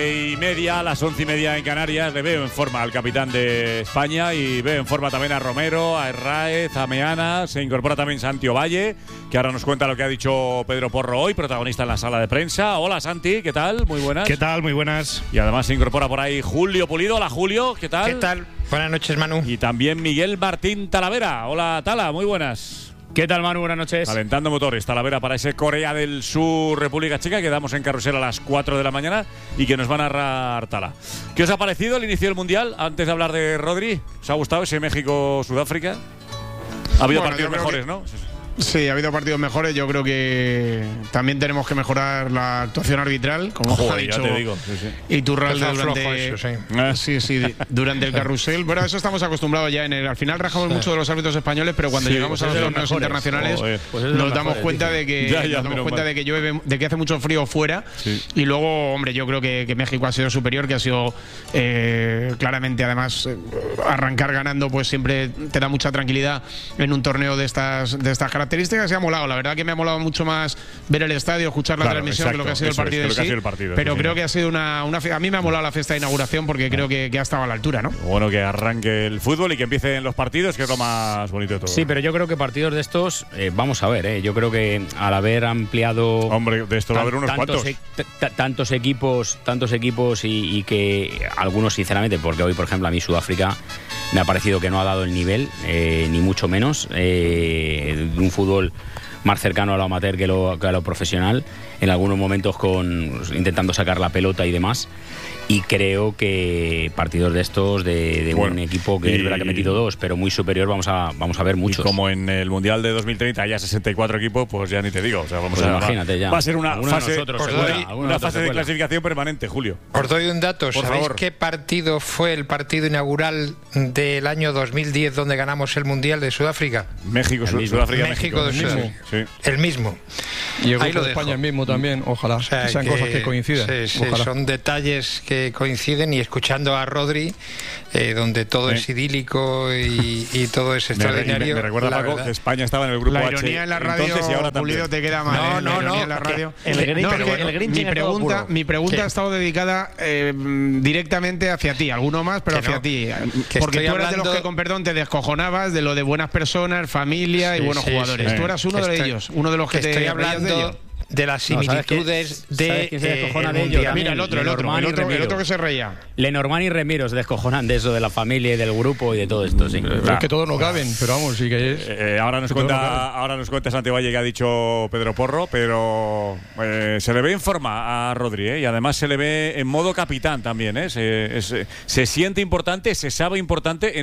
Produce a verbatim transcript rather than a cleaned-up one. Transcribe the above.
Y media, a las once y media en Canarias, le veo en forma al capitán de España y veo en forma también a Romero, a Herráez, a Meana. Se incorpora también Santi Ovalle, que ahora nos cuenta lo que ha dicho Pedro Porro hoy, protagonista en la sala de prensa. Hola Santi, ¿qué tal? Muy buenas. ¿Qué tal? Muy buenas. Y además se incorpora por ahí Julio Pulido. Hola Julio, ¿qué tal? ¿Qué tal? Buenas noches, Manu. Y también Miguel Martín Talavera. Hola Tala, muy buenas. ¿Qué tal, Manu? Buenas noches. Calentando motores, Talavera, para ese Corea del Sur, República Checa, que damos en carrusel a las cuatro de la mañana y que nos van a narrar Tala. ¿Qué os ha parecido el inicio del Mundial? Antes de hablar de Rodri, ¿os ha gustado ese México-Sudáfrica? Ha habido bueno, partidos mejores, que, ¿no? Sí, ha habido partidos mejores. Yo creo que también tenemos que mejorar la actuación arbitral, como Joder, ha dicho ya te digo. Sí, sí. Iturralde durante, eso, sí. sí, sí, durante el carrusel. Bueno, eso estamos acostumbrados ya. En el, al final rajamos sí. mucho de los árbitros españoles, pero cuando sí, llegamos pues a los torneos internacionales Joder, pues nos damos mejores, cuenta tío. de que ya, ya, nos damos cuenta mal. de que llueve, de que hace mucho frío fuera. Sí. Y luego, hombre, yo creo que, que México ha sido superior, que ha sido eh, claramente, además, eh, arrancar ganando, pues siempre te da mucha tranquilidad en un torneo de estas de estas características. Y ha molado. La verdad que me ha molado mucho más ver el estadio, escuchar la claro, transmisión exacto, que lo que ha sido el partido es, en sí. El partido, pero sí, creo sí. que ha sido una, una a mí me ha molado la fiesta de inauguración porque creo que, que ha estado a la altura, ¿no? Bueno, que arranque el fútbol y que empiecen los partidos, que es lo más bonito de todo. Sí, pero yo creo que partidos de estos, eh, vamos a ver, eh, yo creo que al haber ampliado, hombre, de esto va a haber unos tantos, cuantos, e tantos equipos, tantos equipos y, y que algunos sinceramente, porque hoy por ejemplo a mí Sudáfrica me ha parecido que no ha dado el nivel, eh, ni mucho menos, eh, de un fútbol más cercano a lo amateur que, lo, que a lo profesional, en algunos momentos con intentando sacar la pelota y demás. Y creo que partidos de estos, de, de bueno, un equipo que es verdad que ha metido dos, pero muy superior, vamos a vamos a ver muchos. Y como en el Mundial de dos mil treinta haya sesenta y cuatro equipos, pues ya ni te digo. O sea, vamos pues a imagínate ya. Va a ser una alguno fase, de nosotros, pues segura, doy, una fase de clasificación permanente, Julio. Os doy un dato. Por ¿Sabéis favor. qué partido fue el partido inaugural del año dos mil diez donde ganamos el Mundial de Sudáfrica? México, Sudáfrica, México, México. de Sudáfrica. Sí. El mismo. Y el grupo de España el mismo también, ojalá. O sea, sean que, cosas que coincidan. Sí, sí, ojalá. Son detalles que coinciden, y escuchando a Rodri, eh, donde todo sí. es idílico y, y todo es extraordinario. Me, me, me recuerda, Paco, verdad. que España estaba en el grupo la H. La ironía en la radio, entonces, y ahora Pulido, te queda mal. No, ¿eh? no, no. En la radio. El Grinch, no, el, el Grinch mi pregunta, mi pregunta ¿Qué? ha estado dedicada eh, directamente hacia ti. Alguno más, pero hacia no, ti. Porque tú eras hablando... de los que, con perdón, te descojonabas de lo de buenas personas, familia sí, y buenos sí, jugadores. Sí. Tú eras uno estoy, de ellos, uno de los que, que te estoy hablando de ellos. De las similitudes no, de, que se descojona eh, de ello. Mira, el otro, el otro, el otro, el otro que se reía. Lenormand y Remiro se descojonan de eso, de la familia y del grupo y de todo esto, sí. Pero es que todos no caben, pero vamos, sí que es. Eh, ahora nos cuenta, no ahora nos cuenta Santi Ovalle que ha dicho Pedro Porro, pero eh, se le ve en forma a Rodri, ¿eh? Y además se le ve en modo capitán también, ¿eh? Se, es, se siente importante, se sabe importante en